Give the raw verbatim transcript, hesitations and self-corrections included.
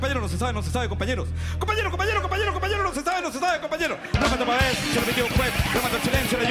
Compañero, no se sabe, no se sabe, compañeros. Compañero, compañero, compañero, compañero, no se sabe, no se sabe, compañero. No me vez, se repitió un juez, no manda el silencio, la